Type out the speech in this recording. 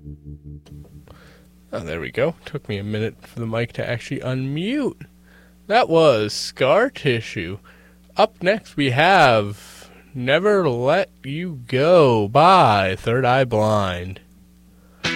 Oh, there we go. Took me a minute for the mic to actually unmute. That was Scar Tissue. Up next we have Never Let You Go by Third Eye Blind.